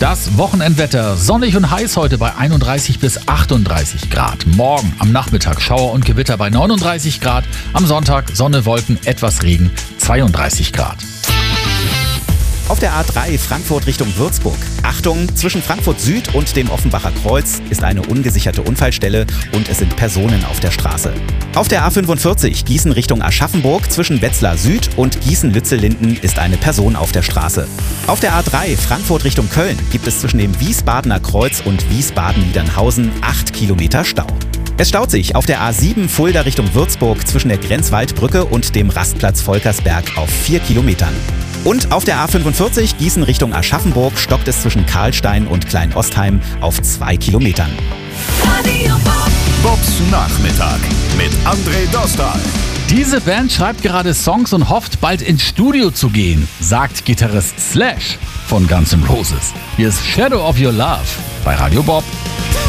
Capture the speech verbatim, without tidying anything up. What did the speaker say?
Das Wochenendwetter. Sonnig und heiß heute bei einunddreißig bis achtunddreißig Grad. Morgen am Nachmittag Schauer und Gewitter bei neununddreißig Grad. Am Sonntag Sonne, Wolken, etwas Regen, zweiunddreißig Grad. Auf der A drei Frankfurt Richtung Würzburg. Achtung, zwischen Frankfurt Süd und dem Offenbacher Kreuz ist eine ungesicherte Unfallstelle und es sind Personen auf der Straße. Auf der A fünfundvierzig Gießen Richtung Aschaffenburg zwischen Wetzlar Süd und Gießen-Lützellinden ist eine Person auf der Straße. Auf der A drei Frankfurt Richtung Köln gibt es zwischen dem Wiesbadener Kreuz und Wiesbaden-Niedernhausen acht Kilometer Stau. Es staut sich auf der A sieben Fulda Richtung Würzburg zwischen der Grenzwaldbrücke und dem Rastplatz Volkersberg auf vier Kilometern. Und auf der A fünfundvierzig Gießen Richtung Aschaffenburg stockt es zwischen Karlstein und Kleinostheim auf zwei Kilometern. Bobs Nachmittag mit André Dostal. Diese Band schreibt gerade Songs und hofft, bald ins Studio zu gehen, sagt Gitarrist Slash von Guns N' Roses. Hier ist Shadow of Your Love bei Radio Bob.